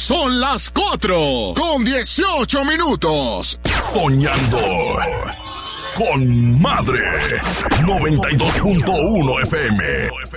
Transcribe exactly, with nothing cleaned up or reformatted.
Son las cuatro con dieciocho minutos. Soñando con Madre. noventa y dos punto uno F M.